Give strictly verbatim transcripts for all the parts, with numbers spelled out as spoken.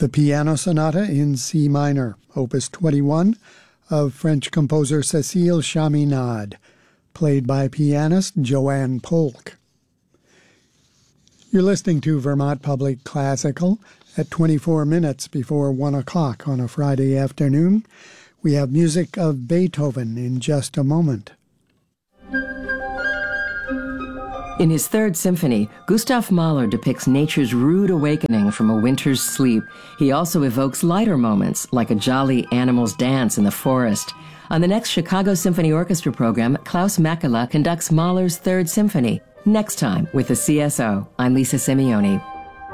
the Piano Sonata in C minor, opus twenty-one, of French composer Cécile Chaminade, played by pianist Joanne Polk. You're listening to Vermont Public Classical at twenty-four minutes before one o'clock on a Friday afternoon. We have music of Beethoven in just a moment. In his Third Symphony, Gustav Mahler depicts nature's rude awakening from a winter's sleep. He also evokes lighter moments, like a jolly animal's dance in the forest. On the next Chicago Symphony Orchestra program, Klaus Makela conducts Mahler's Third Symphony. Next time with the C S O, I'm Lisa Simeoni.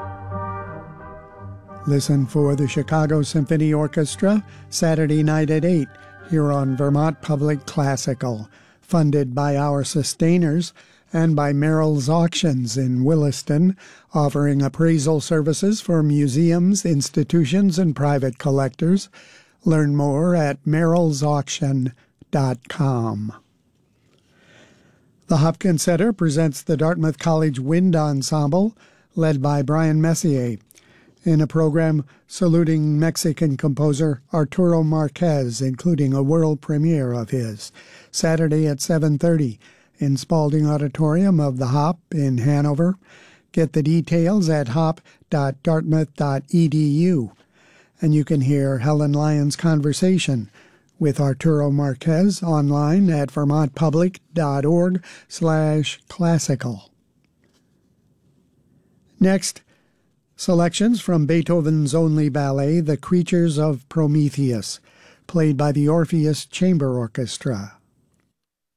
Listen for the Chicago Symphony Orchestra Saturday night at eight here on Vermont Public Classical, funded by our sustainers and by Merrill's Auctions in Williston, offering appraisal services for museums, institutions, and private collectors. Learn more at merrills auction dot com. The Hopkins Center presents the Dartmouth College Wind Ensemble, led by Brian Messier, in a program saluting Mexican composer Arturo Marquez, including a world premiere of his, Saturday at seven thirty in Spalding Auditorium of the Hop in Hanover. Get the details at hop dot dartmouth dot e d u. And you can hear Helen Lyons' conversation with Arturo Marquez online at vermontpublic.org slash classical. Next, selections from Beethoven's only ballet, The Creatures of Prometheus, played by the Orpheus Chamber Orchestra.